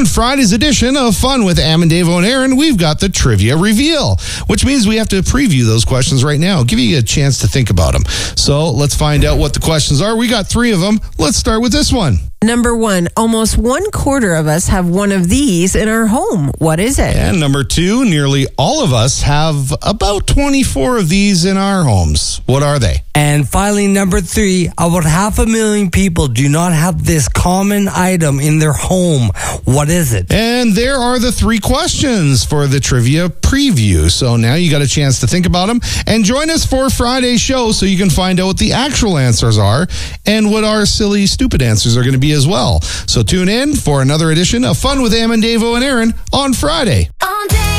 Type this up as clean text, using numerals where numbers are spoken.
On Friday's edition of Fun with Am and Davo and Aaron, we've got the trivia reveal, which means we have to preview those questions right now, give you a chance to think about them. So let's find out what the questions are. We got 3 of them. Let's start with this one. Number 1, almost 1/4 of us have one of these in our home. What is it? And number 2, nearly all of us have about 24 of these in our homes. What are they? And finally, number 3, about 500,000 people do not have this common item in their home. What is it? And there are the 3 questions for the trivia preview. So now you got a chance to think about them and join us for Friday's show so you can find out what the actual answers are and what our silly, stupid answers are going to be as well. So tune in for another edition of Fun with Am and Davo and Aaron on Friday.